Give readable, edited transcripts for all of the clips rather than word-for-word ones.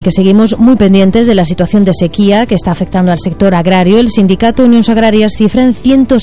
que seguimos muy pendientes de la situación de sequía que está afectando al sector agrario. El sindicato Unións Agrarias cifra en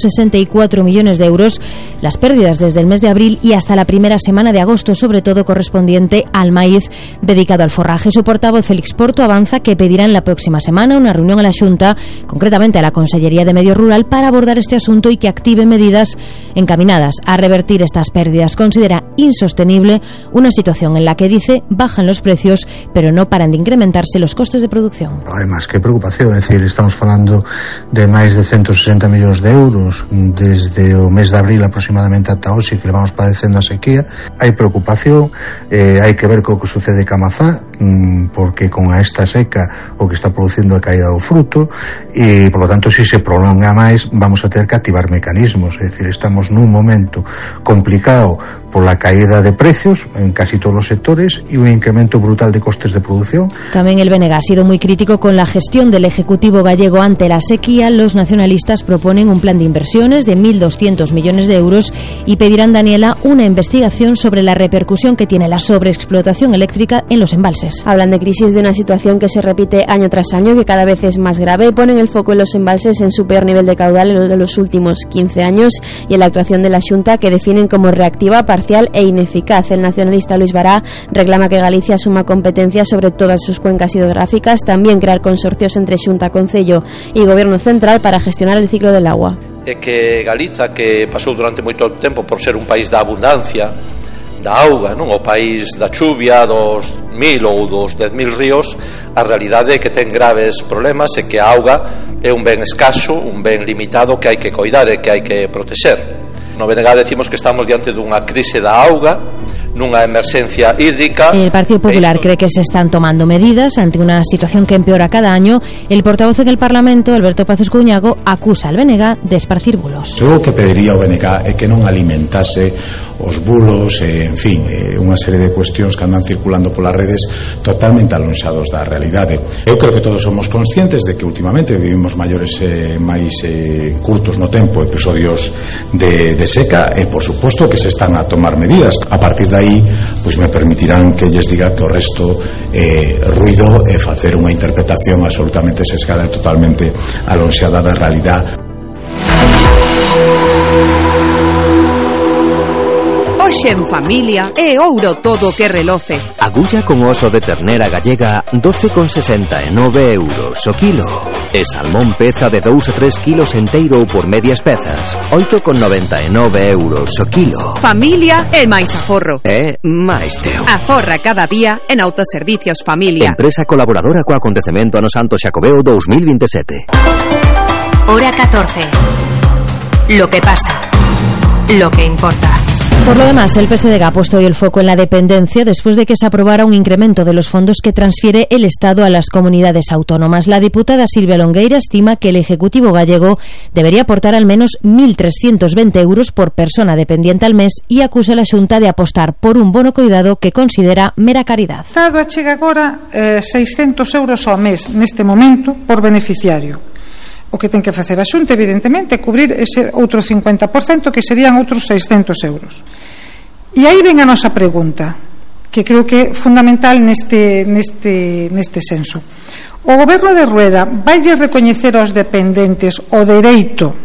164 millones de euros las pérdidas desde el mes de abril y hasta la primera semana de agosto, sobre todo correspondiente al maíz dedicado al forraje. Su portavoz, Félix Porto, avanza que pedirá en la próxima semana una reunión a la Xunta, concretamente a la Consellería de Medio Rural, para abordar este asunto y que active medidas encaminadas a revertir estas pérdidas. Considera insostenible una situación en la que, dice, bajan los precios, pero no paran de incrementarse los costes de producción. Además, que preocupación, é dicir, estamos falando de máis de 160 millóns de euros desde o mes de abril aproximadamente ata hoxe que vamos padecendo a sequía. Hai preocupación, hai que ver co que sucede ca mazá, porque con esta seca o que está producindo a caída do fruto e, por lo tanto, se se prolonga máis, vamos a ter que activar mecanismos. É dicir, estamos nun momento complicado pola caída de precios en casi todos os sectores e un incremento brutal de costes de producción. También el BNG ha sido muy crítico con la gestión del Ejecutivo gallego ante la sequía. Los nacionalistas proponen un plan de inversiones de 1.200 millones de euros y pedirán, Daniela, una investigación sobre la repercusión que tiene la sobreexplotación eléctrica en los embalses. Hablan de crisis, de una situación que se repite año tras año, que cada vez es más grave. Ponen el foco en los embalses en su peor nivel de caudal en de los últimos 15 años y en la actuación de la Xunta, que definen como reactiva, parcial e ineficaz. El nacionalista Luis Bará reclama que Galicia asuma competencias sobre todas sus cuencas hidrográficas, también crear consorcios entre Xunta, Concello y Gobierno Central para gestionar el ciclo del agua. É que Galiza, que pasou durante moito tempo por ser un país da abundancia da auga, non? O país da chuvia, dos 1.000 ou dos 10.000 ríos, a realidade é que ten graves problemas e que a auga é un ben escaso, un ben limitado que hai que coidar e que hai que protexer. No BNG decimos que estamos diante dunha crise da auga, nunha emerxencia hídrica. El Partido Popular cree que se están tomando medidas ante una situación que empeora cada año. El portavoz en el Parlamento, Alberto Pazos Cuñago, acusa al BNG de esparcir bulos. Eu o que pediría ao BNG é que non alimentase os bulos, en fin, unha serie de cuestións que andan circulando polas redes totalmente alonxados da realidade. Eu creo que todos somos conscientes de que últimamente vivimos máis curtos no tempo, episodios de seca, e por suposto que se están a tomar medidas. A partir de aí, pois me permitirán que lles diga que o resto ruido e facer unha interpretación absolutamente sesgada e totalmente alonxada da realidade. Hoxe en familia é ouro todo que reloce. Agulla con oso de ternera gallega 12,69 euros o kilo. E salmón peza de 2 a 3 kilos enteiro ou por medias pezas 8,99 euros o kilo. Familia é máis aforro. É máis teo. Aforra cada día en Autoservicios Familia. Empresa colaboradora co acontecemento Ano Santo Xacobeo 2027. Hora 14. Lo que pasa. Lo que importa. Por lo demás, el PSDG ha puesto hoy el foco en la dependencia después de que se aprobara un incremento de los fondos que transfiere el Estado a las comunidades autónomas. La diputada Silvia Longueira estima que el Ejecutivo gallego debería aportar al menos 1.320 euros por persona dependiente al mes y acusa a la Xunta de apostar por un bono coidado que considera mera caridad. O Estado achega agora 600 euros ao mes neste momento por beneficiario. O que ten que facer a Xunta, evidentemente, é cubrir ese outro 50%, que serían outros 600 euros. E aí ven a nosa pregunta, que creo que é fundamental neste senso. O Goberno de Rueda vaille recoñecer aos dependentes o dereito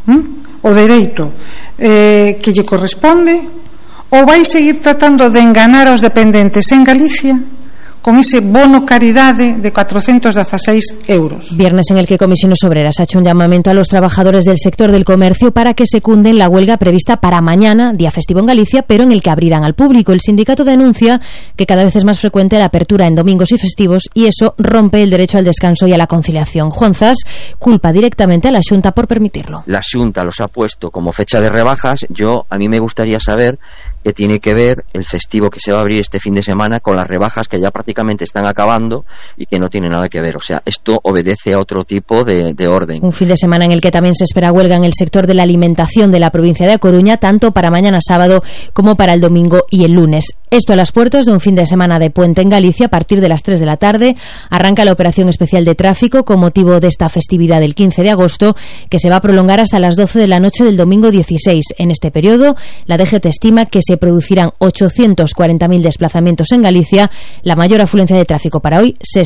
que lle corresponde, ou vai seguir tratando de enganar aos dependentes en Galicia con ese bono caridade de 416 euros. Viernes en el que Comisiones Obreras ha hecho un llamamiento a los trabajadores del sector del comercio para que secunden la huelga prevista para mañana, día festivo en Galicia, pero en el que abrirán al público. El sindicato denuncia que cada vez es más frecuente la apertura en domingos y festivos y eso rompe el derecho al descanso y a la conciliación. Juan Zas culpa directamente a la Xunta por permitirlo. La Xunta los ha puesto como fecha de rebajas. A mí me gustaría saber qué tiene que ver el festivo que se va a abrir este fin de semana con las rebajas que ya prácticamente están acabando y que no tiene nada que ver. O sea, esto obedece a otro tipo de orden. Un fin de semana en el que también se espera huelga en el sector de la alimentación de la provincia de A Coruña, tanto para mañana sábado como para el domingo y el lunes. Esto a las puertas de un fin de semana de puente en Galicia. A partir de las 3 de la tarde arranca la operación especial de tráfico con motivo de esta festividad del 15 de agosto, que se va a prolongar hasta las 12 de la noche del domingo 16. En este periodo, la DGT estima que se producirán 840.000 desplazamientos en Galicia, la mayor afluencia de tráfico para hoy, 60